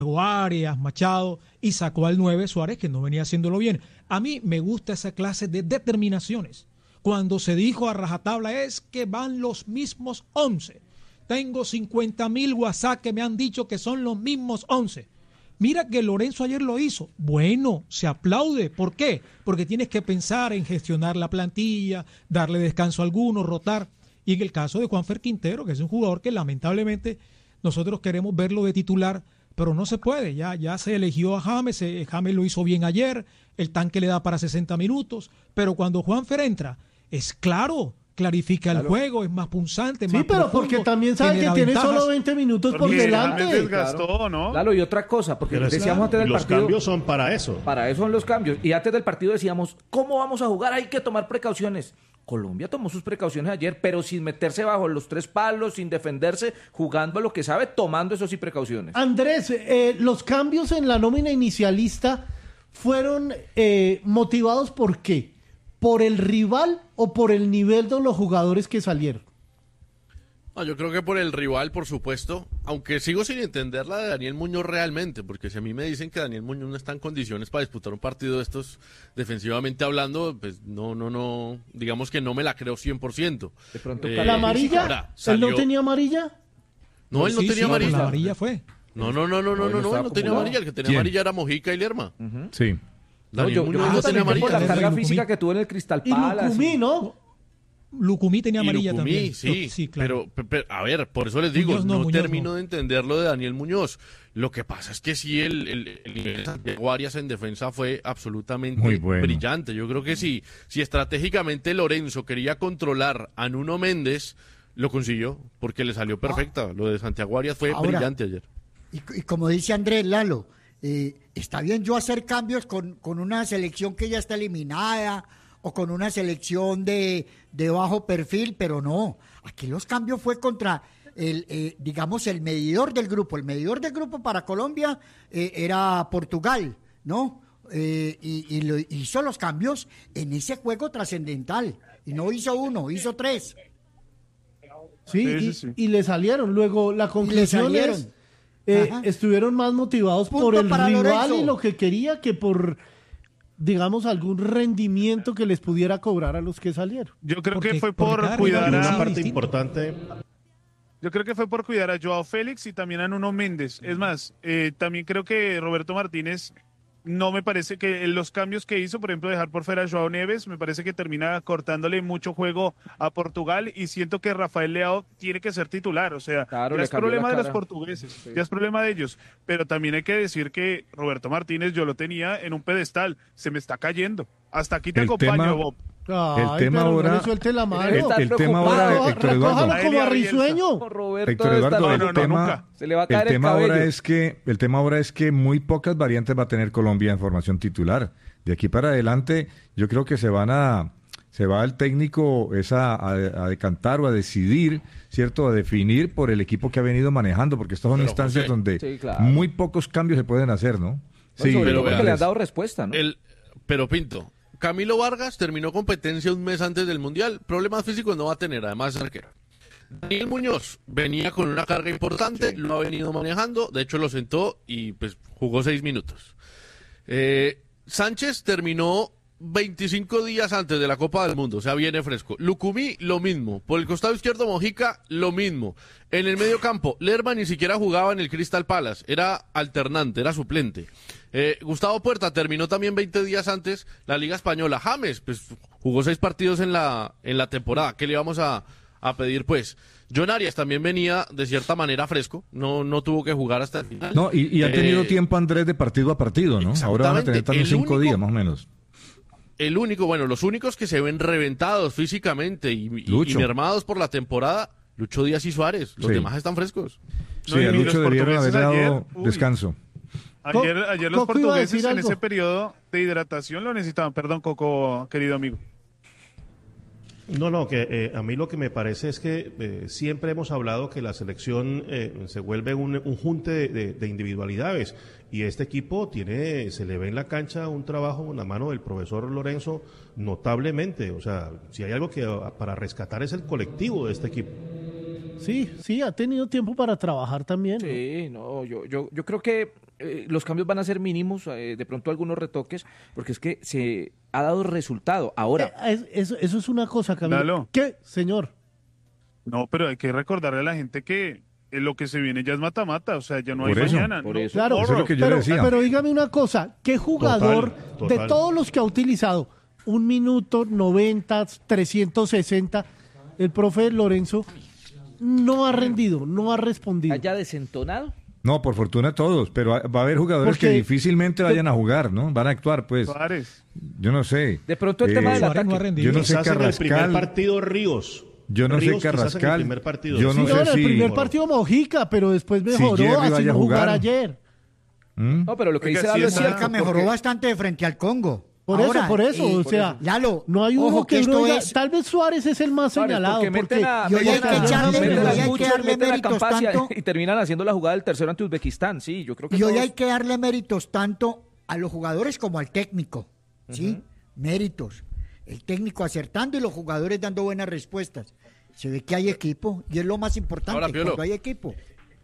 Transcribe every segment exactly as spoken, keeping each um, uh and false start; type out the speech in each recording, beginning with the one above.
Arias, Machado, y sacó al nueve Suárez, que no venía haciéndolo bien. A mí me gusta esa clase de determinaciones. Cuando se dijo a rajatabla es que van los mismos once. Tengo cincuenta mil WhatsApp que me han dicho que son los mismos once. Mira que Lorenzo ayer lo hizo. Bueno, se aplaude. ¿Por qué? Porque tienes que pensar en gestionar la plantilla, darle descanso a algunos, rotar. Y en el caso de Juanfer Quintero, que es un jugador que lamentablemente nosotros queremos verlo de titular, pero no se puede. Ya, ya se eligió a James, eh, James lo hizo bien ayer, el tanque le da para sesenta minutos, pero cuando Juanfer entra, es claro, clarifica claro. el juego, es más punzante, sí, más pero profundo, porque también sabe que tiene ventajas. Solo veinte minutos porque por delante. Desgastó, claro. ¿no? Claro, y otra cosa, porque pero decíamos claro, antes del los partido. Los cambios son para eso. Para eso son los cambios. Y antes del partido decíamos, ¿cómo vamos a jugar? Hay que tomar precauciones. Colombia tomó sus precauciones ayer, pero sin meterse bajo los tres palos, sin defenderse, jugando a lo que sabe, tomando eso sí precauciones. Andrés, eh, los cambios en la nómina inicialista fueron eh, motivados ¿por qué? ¿Por el rival o por el nivel de los jugadores que salieron? No, yo creo que por el rival, por supuesto, aunque sigo sin entender la de Daniel Muñoz realmente, porque si a mí me dicen que Daniel Muñoz no está en condiciones para disputar un partido de estos defensivamente hablando, pues no, no, no, digamos que no me la creo cien por ciento. De pronto, eh, ¿la amarilla? Ahora, salió... ¿Él no tenía amarilla? No, él no sí, tenía sí, amarilla. La amarilla fue. No, no, no, no, no, no, no, él no tenía amarilla, el que tenía ¿Quién? amarilla era Mojica y Lerma. Uh-huh. Sí. No, yo, yo, yo no tenía amarilla. Por la carga física que tuvo en el Crystal Palace. Y Lucumí, ¿no? Lucumí tenía amarilla Lucumí, también. Sí, sí claro. pero, pero, a ver, por eso les digo, Muñoz no, no Muñoz termino no. de entender lo de Daniel Muñoz. Lo que pasa es que sí, el, el, el nivel de Santiago Arias en defensa fue absolutamente Muy bueno. brillante. Yo creo que sí, si estratégicamente Lorenzo quería controlar a Nuno Méndez, lo consiguió, porque le salió perfecta. Ah. Lo de Santiago Arias fue Ahora, brillante ayer. Y, y como dice Andrés, Lalo, eh, está bien yo hacer cambios con, con una selección que ya está eliminada o con una selección de, de bajo perfil, pero no, aquí los cambios fue contra el, eh, digamos, el medidor del grupo. El medidor del grupo para Colombia eh, era Portugal, ¿no? Eh, y, y lo, hizo los cambios en ese juego trascendental, y no hizo uno, hizo tres. Sí, sí, sí, sí. Y, y le salieron. Luego la conclusión es, eh, estuvieron más motivados Punto por el rival Lorenzo. Y lo que quería que por... digamos, algún rendimiento que les pudiera cobrar a los que salieron. Yo creo porque, que fue por cuidar a... Una parte importante... Yo creo que fue por cuidar a Joao Félix y también a Nuno Méndez. Es más, eh, también creo que Roberto Martínez, no me parece que los cambios que hizo, por ejemplo, dejar por fuera a Joao Neves, me parece que termina cortándole mucho juego a Portugal, y siento que Rafael Leao tiene que ser titular. O sea, claro, ya es problema de los portugueses, sí. ya es problema de ellos. Pero también hay que decir que Roberto Martínez yo lo tenía en un pedestal, se me está cayendo. Hasta aquí te el acompaño, tema... Bob. Ay, el tema ahora, no suelte la mano. El, el tema ahora, Héctor Eduardo, como a Risueño. Héctor Eduardo, el no, no, tema, se le va a caer el tema el ahora es que el tema ahora es que muy pocas variantes va a tener Colombia en formación titular. De aquí para adelante, yo creo que se van a se va el técnico es a, a, a decantar o a decidir, cierto, a definir por el equipo que ha venido manejando, porque estas son pero, instancias José, donde sí, claro. muy pocos cambios se pueden hacer, ¿no? Sí, sobre todo porque le han dado respuesta, ¿no? El, pero Pinto. Camilo Vargas terminó competencia un mes antes del Mundial. Problemas físicos no va a tener, además es arquero. Daniel Muñoz venía con una carga importante, lo ha venido manejando, de hecho lo sentó y pues jugó seis minutos. Eh, Sánchez terminó veinticinco días antes de la Copa del Mundo, o sea, viene fresco. Lucumí, lo mismo. Por el costado izquierdo, Mojica, lo mismo. En el medio campo, Lerma ni siquiera jugaba en el Crystal Palace, era alternante, era suplente. Eh, Gustavo Puerta terminó también veinte días antes la Liga Española. James, pues jugó seis partidos en la en la temporada. ¿Qué le íbamos a, a pedir, pues? John Arias también venía de cierta manera fresco, no no tuvo que jugar hasta el final. No, y, y ha tenido eh, tiempo Andrés de partido a partido, ¿no? Ahora van a tener también cinco único, días, más o menos. El único, bueno, los únicos que se ven reventados físicamente y, y, y mermados por la temporada, Lucho Díaz y Suárez. Los sí. demás están frescos. Sí, no, a Lucho debieron haber dado ayer, descanso. Ayer, ayer los portugueses en ese periodo de hidratación lo necesitaban. Perdón, Coco, querido amigo. No, no, que eh, a mí lo que me parece es que eh, siempre hemos hablado que la selección eh, se vuelve un, un junte de, de, de individualidades, y este equipo tiene, se le ve en la cancha un trabajo en la mano del profesor Lorenzo notablemente. O sea, si hay algo que para rescatar es el colectivo de este equipo. Sí, sí, ha tenido tiempo para trabajar también, ¿no? Sí, no, yo, yo, yo creo que eh, los cambios van a ser mínimos, eh, de pronto algunos retoques, porque es que se ha dado resultado. Ahora... Eh, es, eso, eso es una cosa, Camilo. Lalo. ¿Qué, señor? No, pero hay que recordarle a la gente que lo que se viene ya es mata-mata, o sea, ya no hay Por eso, mañana. por no, eso. Claro, Eso es lo que yo pero, decía. pero dígame una cosa, ¿qué jugador Total, total. de todos los que ha utilizado un minuto, noventa, trescientos sesenta, el profe Lorenzo no ha rendido, no ha respondido? ¿Haya desentonado? No, por fortuna todos, pero va a haber jugadores Porque- que difícilmente vayan a jugar, ¿no? Van a actuar, pues. Suárez. Yo no sé. De pronto el Eh, tema del Suárez no ha ataque. rendido. Yo no sé Quizás en el primer Carrascal. partido Ríos. Yo no Ríos sé quizás en el Carrascal. primer partido. Yo no Sí, sé no, en el si- primer partido Mojica, pero después mejoró, Jerry así vaya a no jugar jugar. ayer. ¿Mm? No, pero lo que Oiga, dice sí Lalo es está- cierto. Mojica mejoró porque- bastante de frente al Congo. Por Ahora, eso, por eso, eh, o sea, Lalo, no hay uno ojo que, que uno esto diga, es... tal vez Suárez es el más Suárez, señalado, porque porque, meten a, y hoy meten hay que a- echarle- meten y a hoy hay que Gucho, darle meten a méritos Campacia tanto- y terminan haciendo la jugada del tercero ante Uzbekistán. Sí, yo creo que Y hoy todos- hay que darle méritos tanto a los jugadores como al técnico, ¿sí? Méritos. El técnico acertando y los jugadores dando buenas respuestas. Se ve que hay equipo y es lo más importante Ahora, Piolo. cuando hay equipo.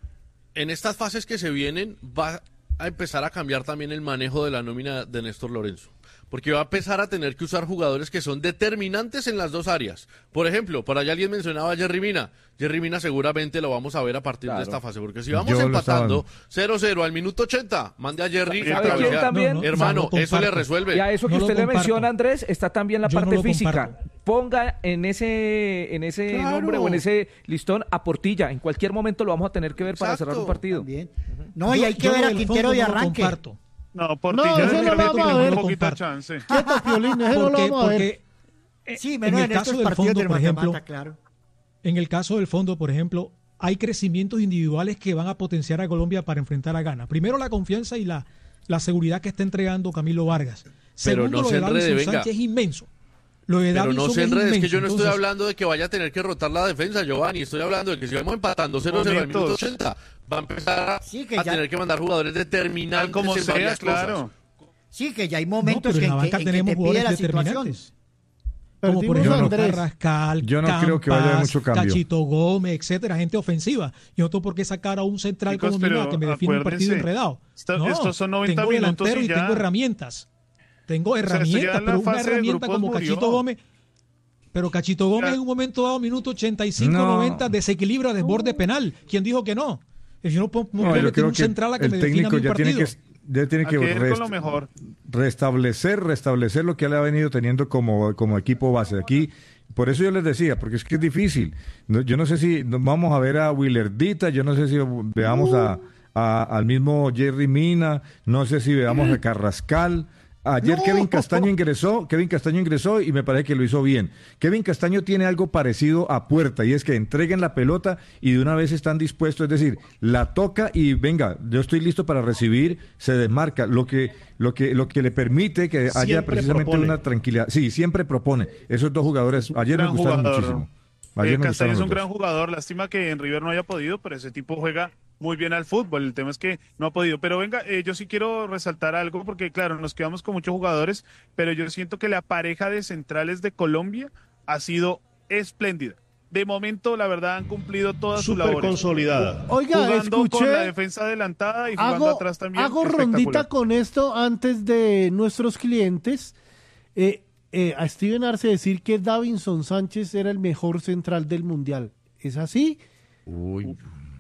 En estas fases que se vienen va a empezar a cambiar también el manejo de la nómina de Néstor Lorenzo, porque va a empezar a tener que usar jugadores que son determinantes en las dos áreas. Por ejemplo, por allá alguien mencionaba a Jerry Mina. Jerry Mina seguramente lo vamos a ver a partir Claro. de esta fase, porque si vamos Yo lo empatando estaba- cero cero al minuto ochenta, mande a Jerry ¿Sabe a quién cabecear. también? No, no, Hermano, no lo eso le comparto. resuelve. Y a eso que No lo usted le comparto. menciona, Andrés, está también la Yo no parte lo física. comparto. Ponga en ese en ese Claro. nombre o en ese listón a Portilla. En cualquier momento lo vamos a tener que ver para Exacto. cerrar un partido. También. No, y Yo- hay que yo ver lo a del Quintero fondo de no lo arranque. comparto. No, Portilla No, ese de no lo repente vamos a tiene ver. muy poquita Comparto. chance. quieto, Piolín, ese no lo Porque, vamos a ver. porque eh, Sí, en menos el en, caso estos del partidos fondo, del por ejemplo, mata-mata, claro. en el caso del fondo, por ejemplo, hay crecimientos individuales que van a potenciar a Colombia para enfrentar a Ghana. Primero, la confianza y la, la seguridad que está entregando Camilo Vargas. Pero Segundo, no lo se de enrede, Davinson venga. Sánchez es inmenso. Lo de Pero Davinson no se es enrede, es que inmenso. yo no estoy Entonces, hablando de que vaya a tener que rotar la defensa, Giovanni. Estoy hablando de que si vamos empatando cero cero al minuto Momentos. ochenta, va a empezar a, Sí, que a ya- tener que mandar jugadores determinantes Tal como en sea, varias claro. cosas. Sí, que ya hay no, momentos pero que, en la que- banca en que tenemos te pide jugadores la situación. determinantes. Como por Perdimos ejemplo a Andrés. Carrascal, Yo no creo que vaya a haber Campas, mucho cambio. Cachito Gómez, etcétera, gente ofensiva. Yo no tengo por qué sacar a un central Chicos, como Mina pero que me define un partido acuérdense, enredado. esta- No, estos son noventa tengo minutos delantero y y ya. tengo herramientas. Tengo sea, esto ya herramientas, en la pero una fase de herramienta grupos como murió. Cachito Gómez. Pero Cachito Gómez Ya. en un momento dado, minuto ochenta y cinco, No. noventa, desequilibra, desborde penal. ¿Quién dijo que no? Yo no puedo, no No, puedo yo meter creo un que central a que el me defina técnico mi ya tiene partido. que ya tiene Hay que que ir con rest- lo mejor. restablecer, restablecer lo que le ha venido teniendo como, como equipo base. Aquí, por eso yo les decía, porque es que es difícil. No, yo no sé si nos vamos a ver a Willardita, yo no sé si veamos a, a- al mismo Jerry Mina, no sé si veamos a Carrascal. Ayer No. Kevin Castaño ingresó, Kevin Castaño ingresó y me parece que lo hizo bien. Kevin Castaño tiene algo parecido a Puerta y es que entreguen la pelota y de una vez están dispuestos, es decir, la toca y venga, yo estoy listo para recibir, se desmarca, lo que lo que lo que le permite que haya Siempre precisamente propone. una tranquilidad. Sí, siempre propone. Esos dos jugadores ayer me Gran gustaron jugador. muchísimo. Eh, Ayer me Castaño gustaron es los un dos. gran jugador, lástima que en River no haya podido, pero ese tipo juega muy bien al fútbol, el tema es que no ha podido. Pero venga, eh, yo sí quiero resaltar algo, porque claro, nos quedamos con muchos jugadores, pero yo siento que la pareja de centrales de Colombia ha sido espléndida. De momento, la verdad, han cumplido todas sus Súper labores. consolidada. Oiga, Jugando escuché, con la defensa adelantada y jugando hago, atrás también. hago espectacular. rondita con esto antes de nuestros clientes. Eh, eh, a Steven Arce decir que Davinson Sánchez era el mejor central del Mundial. ¿Es así? Uy,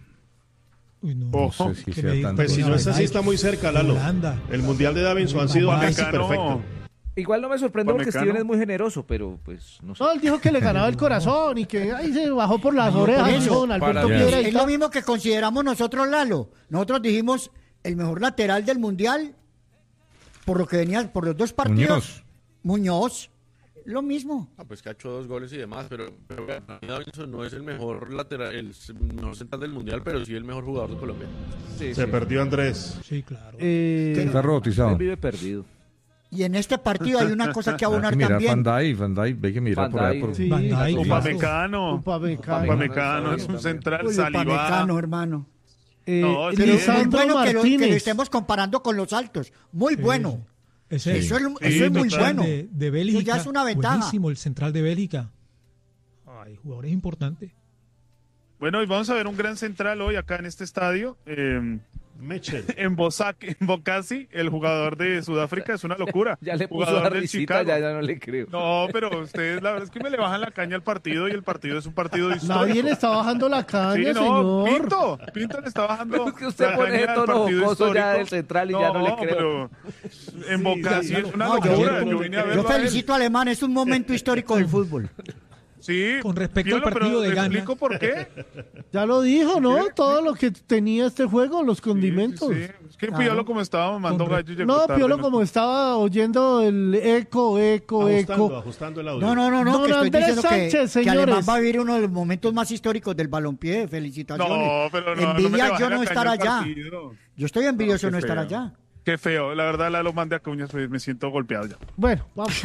Uy, no, no Ojo. sé si que sea me digan tan- Pues si no es así, Ay, está muy cerca, Lalo. Holanda. El Mundial de Davinson ha sido casi Upamecano. perfecto. Igual no me sorprende porque Upamecano. Steven es muy generoso, pero pues no sé. No, él dijo que le ganaba el corazón y que ahí se bajó por las No, por orejas eso. con Alberto Para- Piedra. y Es lo tal. mismo que consideramos nosotros, Lalo. Nosotros dijimos el mejor lateral del Mundial por lo que venía, por los dos partidos. Muñoz. Muñoz. Lo mismo. Ah, pues que ha hecho dos goles y demás, pero, pero vean, Davinson no es el mejor lateral, el mejor central del mundial, pero sí el mejor jugador de Colombia. Sí, Se sí. perdió Andrés. Sí, claro. Eh, Está Él robotizado. vive perdido. Y en este partido hay una cosa que abonar Mira, también. Van Dijk, Van Dijk, ve que mira Van por allá Dijk. por... Sí. Van Dijk, Sí. claro. Upamecano. Upamecano. Upamecano es un También. central, Uy, Saliba. Upamecano, hermano. Eh, No, es Y que- muy Lisandro bueno que lo, que lo Martínez. estemos comparando con los altos. Muy bueno. Ese- Eso es, Sí, eso es muy total. bueno. De, de Bélgica. Eso ya es una ventaja. Buenísimo, el central de Bélgica. Ay, jugadores importantes. Bueno, y vamos a ver un gran central hoy acá en este estadio. Eh, En Bosaki, en Bokasi, el jugador de Sudáfrica, es una locura. Ya le puso jugador la risita, ya, ya no le creo. No, pero ustedes, la verdad es que me le bajan la caña al partido y el partido es un partido histórico. Nadie le está bajando la caña, sí, no, señor. Pinto, Pinto le está bajando pero es que usted la pone caña tono al partido jocoso histórico. ya del central y no, ya no le creo. Pero en Bokasi es una No, locura. yo, Yo, vine a yo verlo a él. felicito a Alemán, es un momento histórico del fútbol. Sí, Con respecto al Piolo, partido pero de ¿te Ghana. explico por qué? Ya lo dijo, ¿no? ¿Sí? Todo lo que tenía este juego, los condimentos. Sí, sí, sí. Es que Piolo como estaba mamando Con re- gallo llegó No, tarde, Piolo ¿no? como estaba oyendo el eco, eco, Ajustando, eco. ajustando el audio. No, no, no, no, Don que estoy Andrés diciendo que, Sánchez, que Alemán señores. va a vivir uno de los momentos más históricos del balompié. Felicitaciones. No, pero no, no me Envidia le baje yo la no caña estar al allá. partido. Yo estoy envidioso de no qué estar feo. allá. Qué feo, la verdad la lo mandé a cuñas, pues me siento golpeado ya. Bueno, vamos.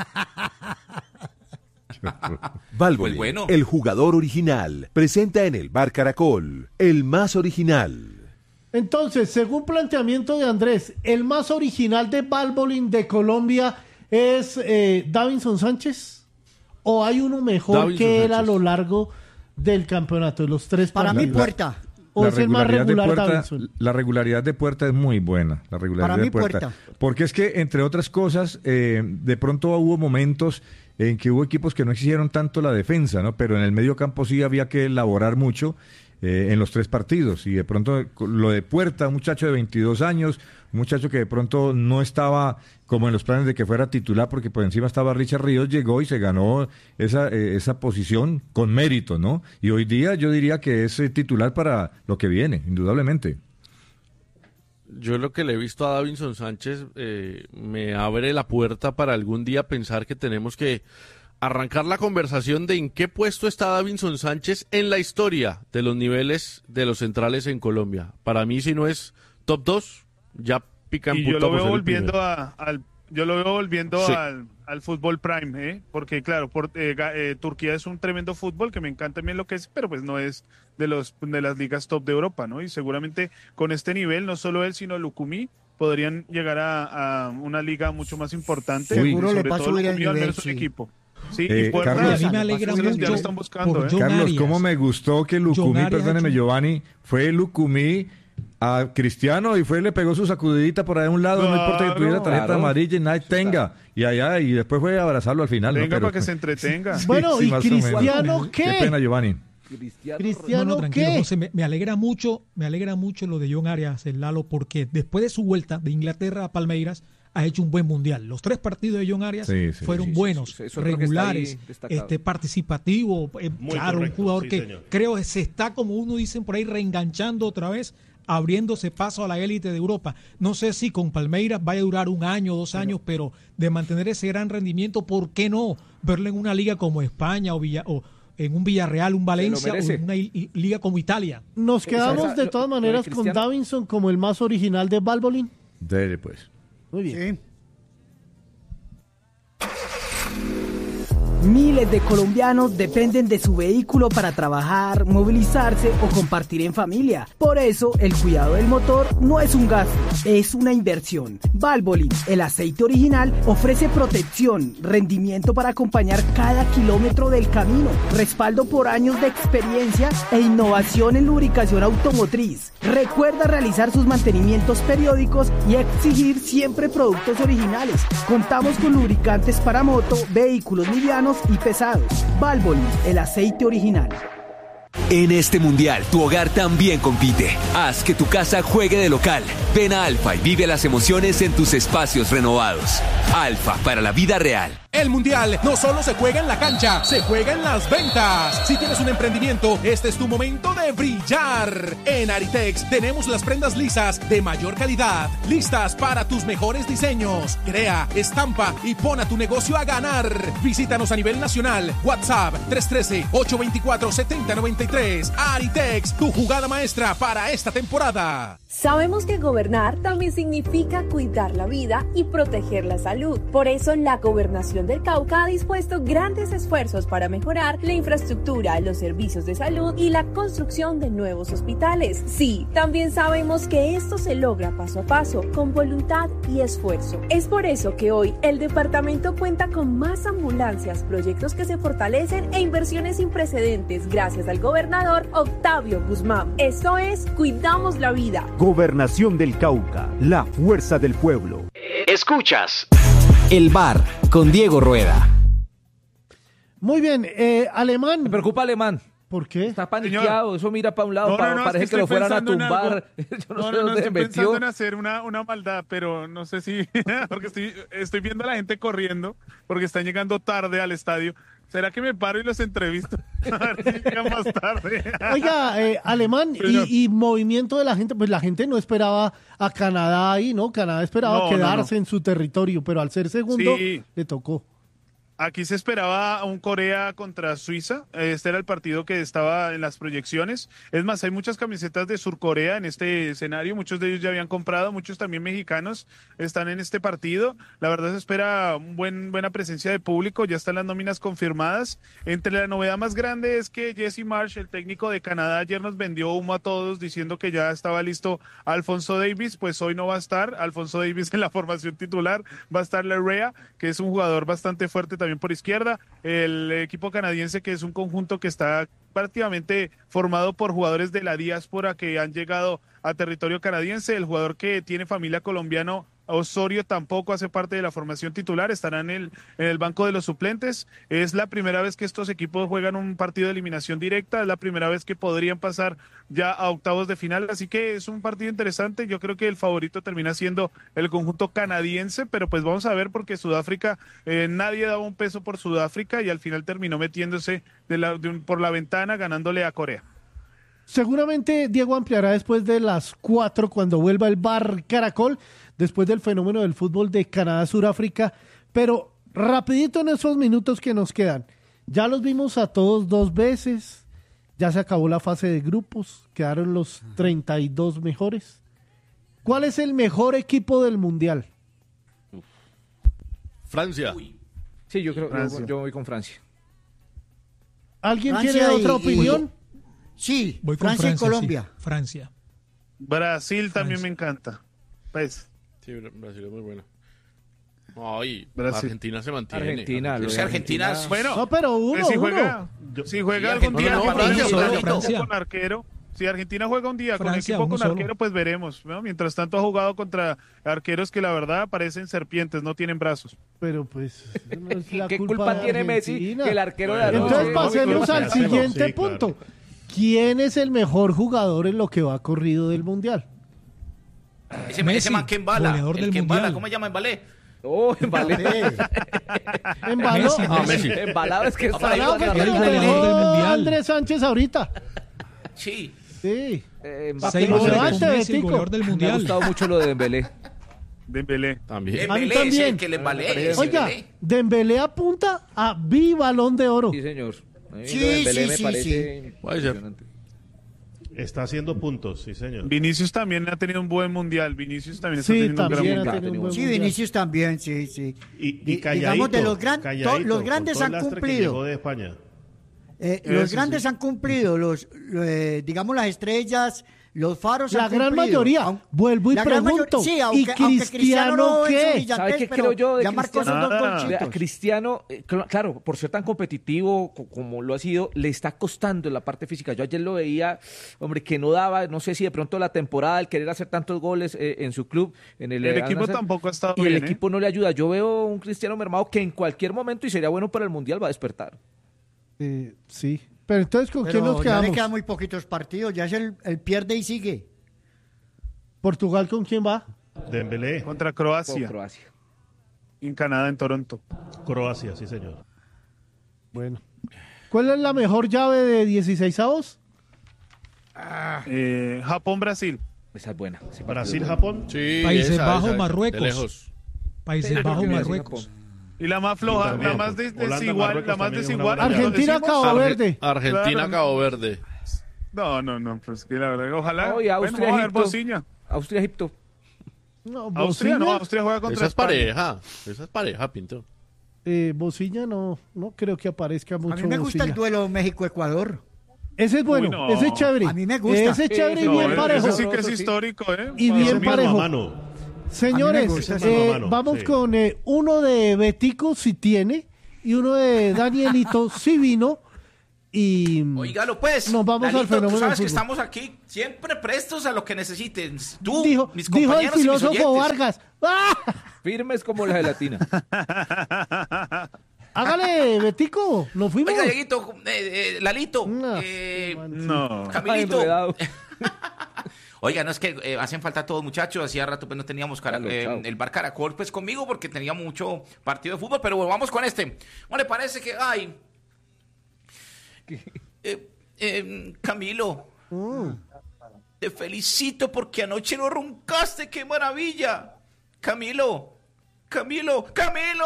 Valvoline, Pues bueno. el jugador original, presenta en el Bar Caracol, el más original. Entonces, según planteamiento de Andrés, el más original de Valvoline de Colombia es eh, Davinson Sánchez, o hay uno mejor Davinson que él a Sánchez. lo largo del campeonato, de los tres Para mí, partidos. Puerta. O La es el más regularidad de regular Puerta, Davinson. la regularidad de Puerta es muy buena. La regularidad Para mí, de Puerta. Puerta. Porque es que, entre otras cosas, eh, de pronto hubo momentos en que hubo equipos que no exigieron tanto la defensa, ¿no? Pero en el medio campo sí había que elaborar mucho eh, en los tres partidos. Y de pronto lo de Puerta, un muchacho de veintidós años, un muchacho que de pronto no estaba como en los planes de que fuera titular, porque por encima estaba Richard Ríos, llegó y se ganó esa, eh, esa posición con mérito, ¿no? Y hoy día yo diría que es eh, titular para lo que viene, indudablemente. Yo lo que le he visto a Davinson Sánchez eh, me abre la puerta para algún día pensar que tenemos que arrancar la conversación de en qué puesto está Davinson Sánchez en la historia de los niveles de los centrales en Colombia. Para mí, si no es top dos, ya pica en Y yo punta lo por veo ser el volviendo primero. a, al yo lo veo volviendo Sí. al, al fútbol prime, ¿eh? Porque claro, por, eh, ga- eh, Turquía es un tremendo fútbol que me encanta también lo que es, pero pues no es de los de las ligas top de Europa, ¿no? Y seguramente con este nivel, no solo él, sino Lukumi, podrían llegar a, a una liga mucho más importante. Uy. Seguro le sobre va a todo subir el Lukumi, al nivel, menos un sí. equipo. Sí, Eh, y Puerta, Carlos, a mí me alegra sí, ya mucho lo están buscando, por ¿eh? John Carlos, Arias. ¿cómo me gustó que John Lucumí, Arias perdóneme aquí. Giovanni, fue Lucumí a Cristiano y fue le pegó su sacudidita por ahí a un lado, no Claro, importa que tuviera tarjeta claro. amarilla y nadie tenga, y allá, y después fue a abrazarlo al final. Venga ¿no? Pero- para que se entretenga. Sí, Bueno, sí, ¿y más o menos. Cristiano qué? Qué pena, Giovanni. Cristiano, No, Cristiano no, tranquilo, qué? José, me, me alegra mucho, me alegra mucho lo de John Arias, el Lalo, porque después de su vuelta de Inglaterra a Palmeiras ha hecho un buen mundial. Los tres partidos de John Arias Sí, sí, fueron sí, sí, buenos, sí, sí, eso creo que está ahí regulares, destacado. este participativo, eh, Muy claro, correcto, un jugador sí, que señor. creo que se está, como uno dicen por ahí, reenganchando otra vez, abriéndose paso a la élite de Europa. No sé si con Palmeiras vaya a durar un año o dos años, pero de mantener ese gran rendimiento, ¿por qué no verlo en una liga como España o, Villa, o en un Villarreal, un Valencia o merece. en una i- i- liga como Italia? Nos quedamos esa- de lo- todas lo de maneras con Cristiano. Davinson como el más original de Valvoline. Dele, pues. Muy bien. Sí. Miles de colombianos dependen de su vehículo para trabajar, movilizarse o compartir en familia. Por eso, el cuidado del motor no es un gasto, es una inversión. Valvoline, el aceite original, ofrece protección, rendimiento para acompañar cada kilómetro del camino, respaldo por años de experiencia e innovación en lubricación automotriz. Recuerda realizar sus mantenimientos periódicos y exigir siempre productos originales. Contamos con lubricantes para moto, vehículos livianos y pesados. Valvoline, el aceite original. En este mundial, tu hogar también compite. Haz que tu casa juegue de local. Ven a Alfa y vive las emociones en tus espacios renovados. Alfa, para la vida real. El Mundial no solo se juega en la cancha, se juega en las ventas. Si tienes un emprendimiento, este es tu momento de brillar. En Aritex tenemos las prendas lisas de mayor calidad, listas para tus mejores diseños. Crea, estampa y pon a tu negocio a ganar. Visítanos a nivel nacional. WhatsApp tres uno tres, ocho dos cuatro, siete cero nueve tres. Aritex, tu jugada maestra para esta temporada. Sabemos que gobernar también significa cuidar la vida y proteger la salud. Por eso, la Gobernación del Cauca ha dispuesto grandes esfuerzos para mejorar la infraestructura, los servicios de salud y la construcción de nuevos hospitales. Sí, también sabemos que esto se logra paso a paso, con voluntad y esfuerzo. Es por eso que hoy el departamento cuenta con más ambulancias, proyectos que se fortalecen e inversiones sin precedentes gracias al gobernador Octavio Guzmán. Esto es Cuidamos la Vida. Gobernación del Cauca, la fuerza del pueblo. Escuchas El Bar con Diego Rueda. Muy bien, eh, Alemán. Me preocupa Alemán. ¿Por qué? Está paniqueado, Señor. Eso mira para un lado, no, pa, no, no, parece es que que lo fueran a tumbar. Yo no, no, sé no, no dónde estoy metió. pensando en hacer una, una maldad, pero no sé si, porque estoy, estoy viendo a la gente corriendo, porque están llegando tarde al estadio. ¿Será que me paro y los entrevisto? A ver si llegan más tarde. Oiga, eh, Alemán, y, y movimiento de la gente, pues la gente no esperaba a Canadá ahí, ¿no? Canadá esperaba No, quedarse no, no. en su territorio, pero al ser segundo, Sí. le tocó. Aquí se esperaba un Corea contra Suiza. Este era el partido que estaba en las proyecciones. Es más, hay muchas camisetas de Surcorea en este escenario. Muchos de ellos ya habían comprado, muchos también mexicanos están en este partido. La verdad se espera un buen, buena presencia de público. Ya están las nóminas confirmadas. Entre la novedad más grande es que Jesse Marsh, el técnico de Canadá, ayer nos vendió humo a todos diciendo que ya estaba listo Alfonso Davies. Pues hoy no va a estar Alfonso Davies en la formación titular. Va a estar Larrea, que es un jugador bastante fuerte también por izquierda. El equipo canadiense, que es un conjunto que está prácticamente formado por jugadores de la diáspora que han llegado a territorio canadiense. El jugador que tiene familia colombiana, Osorio, tampoco hace parte de la formación titular, estará en el, en el banco de los suplentes. Es la primera vez que estos equipos juegan un partido de eliminación directa, es la primera vez que podrían pasar ya a octavos de final, así que es un partido interesante. Yo creo que el favorito termina siendo el conjunto canadiense, pero pues vamos a ver, porque Sudáfrica, eh, nadie daba un peso por Sudáfrica y al final terminó metiéndose de la, de un, por la ventana, ganándole a Corea. Seguramente Diego ampliará después de las cuatro cuando vuelva el Bar Caracol, después del fenómeno del fútbol de Canadá-Suráfrica, pero rapidito en esos minutos que nos quedan. Ya los vimos a todos dos veces, ya se acabó la fase de grupos, quedaron los treinta y dos mejores. ¿Cuál es el mejor equipo del Mundial? Francia. Sí, yo creo Francia. Yo, yo voy con Francia. ¿Alguien Francia tiene y- otra y- opinión? Sí, Voy con Francia, Francia, y Colombia. sí, Francia. Brasil también Francia. me encanta. Pues, Sí, Brasil es muy bueno. Ay, Brasil. Argentina se mantiene. Argentina, lo Es de que Argentina es- bueno, No, pero uno, eh, si uno. juega, si juega Y algún día Argentina con, no, Francia, con Francia. equipo Francia. con arquero, si Argentina juega un día Francia, con equipo uno con solo. arquero, pues veremos, ¿no? Mientras tanto ha jugado contra arqueros que la verdad parecen serpientes, no tienen brazos. Pero pues no es la ¿Qué culpa, culpa de tiene Messi Argentina. que el arquero de Bueno, anoche? Entonces pasemos no, al hacemos, siguiente sí, claro. punto. ¿Quién es el mejor jugador en lo que va corrido del Mundial? Ese, Messi, ese man que embala. goleador El del que embala, Mundial. ¿cómo se llama? Embalé. Oh, vale. Embaló. Messi, Ah, Messi. Embalado es que está ahí. Embalado que el te lo goleador dejó del Mundial. Andrés Sánchez ahorita. Sí. Sí. Eh, Pa' Seis que lo goles levante, con Messi, el Betico. goleador del Me ha Mundial. gustado mucho lo de Dembélé. Dembélé. También. A mí Dembélé, ese, también. el que le embalé. ese Oiga, Dembélé. Dembélé apunta a Bibalón de Oro. Sí, señor. A mí Sí, lo de Dembélé sí, me sí, parece Puede ser. impresionante. Está haciendo puntos, sí, señor. Vinicius también ha tenido un buen mundial. Vinicius también está Sí, teniendo un gran también ha mundial. tenido un buen Sí, mundial. Vinicius también, sí, sí. Y, y Di- calladito, digamos, de los, gran- calladito, to- los con grandes todo el han lastre que cumplido. llegó de España. Eh, Eso los grandes sí. han cumplido, los, eh, digamos, las estrellas, los faros La han gran cumplido. mayoría. Aun- Vuelvo y la gran pregunto. mayoría- sí, ¿Y aunque, aunque Cristiano no qué? es un brillantez, ¿Sabe qué pero creo yo de ya marcó esos Cristiano? dos Nada. golcitos. Vea, Cristiano, eh, cl- claro, por ser tan competitivo co- como lo ha sido, le está costando en la parte física. Yo ayer lo veía, hombre, que no daba, no sé si de pronto la temporada, el querer hacer tantos goles eh, en su club, en el, El eh, equipo Al-Nassr, tampoco ha estado y el bien, ¿eh? equipo no le ayuda. Yo veo un Cristiano mermado que en cualquier momento, y sería bueno para el Mundial, va a despertar. Eh, sí. Pero entonces, ¿con Pero quién nos ya quedamos? le quedan muy poquitos partidos, ya es el, el pierde y sigue. ¿Portugal con quién va? Dembélé, Contra Con Croacia. Croacia. En Canadá, en Toronto. Croacia, sí, señor. Bueno. ¿Cuál es la mejor llave de dieciseisavos? Eh, Japón-Brasil. Esa es buena. ese partido es Brasil, bueno. Japón. Sí, Países esa, Bajos, esa, Marruecos. de lejos. Países Sí, Bajos, creo que Marruecos. Japón. Y la más floja, también. la más des- Holanda, desigual, Marruecos la más también es una desigual. buena llave. Argentina, ¿Decimos? Cabo Arge- Verde. Argentina, Claro. Cabo Verde. No, no, no, pues que la verdad, ojalá. No, y Bueno, Austria, vamos a ver Egipto. Bociña. Austria, Egipto. No, Austria, no, Bociña, Austria juega contra Esa es España. pareja. Esa es pareja, Pinto. eh, Bociña no, no creo que aparezca mucho. A mí me gusta Bociña. el duelo México-Ecuador. Ese es bueno, Uy, no. ese es chévere. A mí me gusta. Ese es chévere y No, bien ese parejo. sí que es Sí. histórico, ¿eh? Y Para bien mí, parejo. Mano a mano. Señores, A mí me gusta eh, ese mano a mano, vamos sí. con eh, uno de Betico si tiene y uno de Danielito si vino. Y Oígalo pues, nos vamos Lalito, al fenómeno tú sabes del que fútbol. estamos aquí siempre prestos a lo que necesiten. Tú, Dijo, mis dijo el compañeros y mis filósofo oyentes. Vargas. ¡Ah! Firmes como la gelatina. Hágale, Betico, nos fuimos. Oiga, Dieguito, eh, eh, Lalito, No, eh, No. Camilito. Ay, enredado. Oiga, no es que eh, hacen falta todos, muchachos. Hacía rato pues no teníamos cara- Chalo, eh, chao. el bar Caracol pues conmigo porque teníamos mucho partido de fútbol, pero vamos con este. ¿No le parece que ay eh, eh, Camilo, Mm. te felicito porque anoche no roncaste, qué maravilla. Camilo, Camilo, Camilo.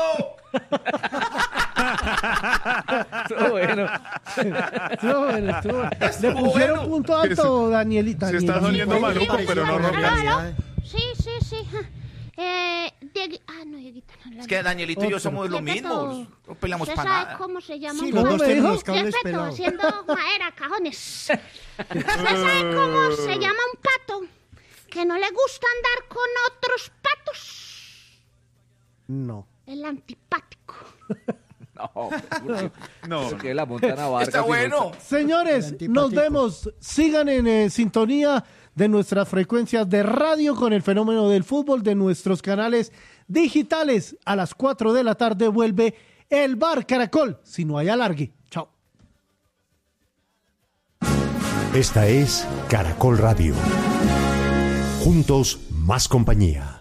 Estuvo bueno. Estuvo bueno, estuvo bueno. Le Estuvo pusieron bueno. punto alto, Danielita. Se está soniendo maluco, pero no ronca. Sí, sí, sí. Eh, Diegui- Ah, no, Dieguito, no. Es que Danielito y yo somos de lo Respeto. mismo. No peleamos ¿Usted para sabe nada. cómo se llama Sí, un los ¿Cómo dos me tienen dijo? los cables Respeto, pelados. haciendo madera, cajones. ¿Usted sabe cómo se llama un pato que no le gusta andar con otros patos? No. El antipático. No, No. porque la Montana Vargas. Está y no- bueno. Señores, El nos antipático. vemos. Sigan en eh, sintonía de nuestras frecuencias de radio con el fenómeno del fútbol, de nuestros canales digitales. A las cuatro de la tarde vuelve el Bar Caracol, si no hay alargue. Chao. Esta es Caracol Radio. Juntos, más compañía.